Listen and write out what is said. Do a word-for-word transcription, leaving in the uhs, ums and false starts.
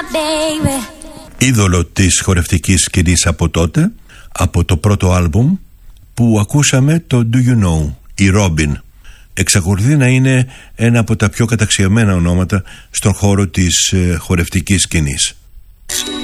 Είδωλο της χορευτικής σκηνής από τότε, από το πρώτο άλμπουμ που ακούσαμε, το Do You Know, η Robin. Εξακολουθεί να είναι ένα από τα πιο καταξιωμένα ονόματα στον χώρο της ε, χορευτικής σκηνής.